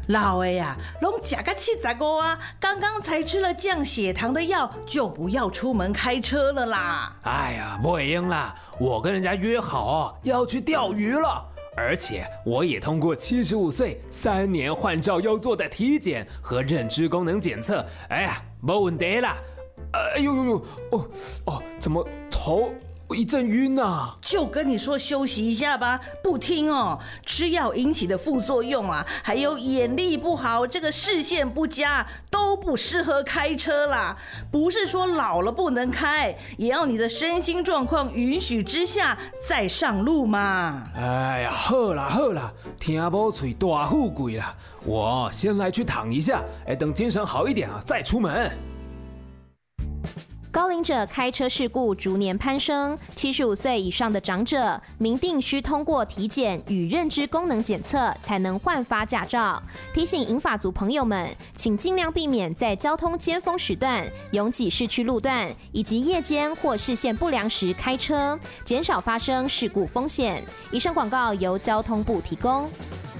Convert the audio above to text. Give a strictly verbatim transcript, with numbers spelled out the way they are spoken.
老的呀，拢吃个七十五啊，刚刚才吃了降血糖的药，就不要出门开车了啦。 哎呀，不会用啦，我跟人家约好哦，要去钓鱼了。而且我也通过七十五岁三年换照要做的体检和认知功能检测，哎呀，没问题啦。哎呦呦呦，哦哦，怎么头一阵晕啊？ 就跟你说休息一下吧，不听哦。吃药引起的副作用啊，还有眼力不好，这个视线不佳，都不适合开车啦。不是说老了不能开，也要你的身心状况允许之下再上路嘛。 哎呀，好啦好啦，听某嘴大富贵啦，我先来去躺一下，哎，等精神好一点啊，再出门。 高龄者开车事故逐年攀升，七十五岁以上的长者明定需通过体检与认知功能检测才能换发驾照。提醒银发族朋友们，请尽量避免在交通尖峰时段、拥挤市区路段以及夜间或视线不良时开车，减少发生事故风险。以上广告由交通部提供。